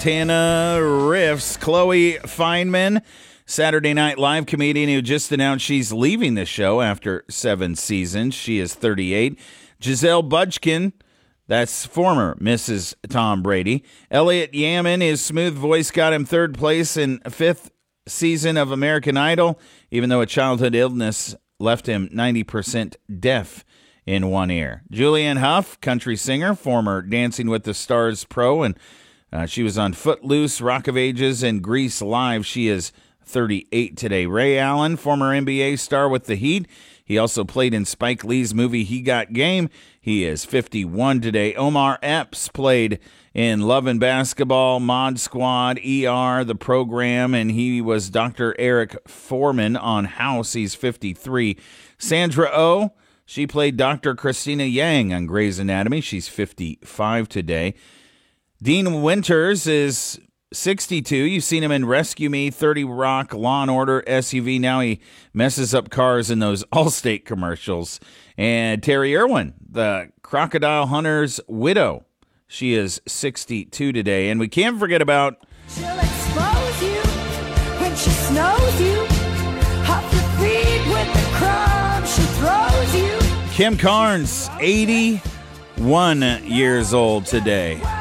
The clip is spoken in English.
Tana Riffs. Chloe Fineman, Saturday Night Live comedian who just announced she's leaving the show after 7 seasons. She is 38. Giselle Budgekin, that's former Mrs. Tom Brady. Elliot Yamin, his smooth voice got him 3rd place in 5th season of American Idol, even though a childhood illness left him 90% deaf in one ear. Julianne Hough, country singer, former Dancing with the Stars pro, and she was on Footloose, Rock of Ages, and Grease Live. She is 38 today. Ray Allen, former NBA star with the Heat. He also played in Spike Lee's movie He Got Game. He is 51 today. Omar Epps played in Love and Basketball, Mod Squad, ER, The Program, and he was Dr. Eric Foreman on House. He's 53. Sandra Oh, she played Dr. Christina Yang on Grey's Anatomy. She's 55 today. Dean Winters is 62. You've seen him in Rescue Me, 30 Rock, Law & Order, SUV. Now he messes up cars in those Allstate commercials. And Terry Irwin, the Crocodile Hunter's widow. She is 62 today. And we can't forget about... She'll expose you when she snows you. Off your feet with the crumbs she throws you. Kim Carnes, 81 years old today.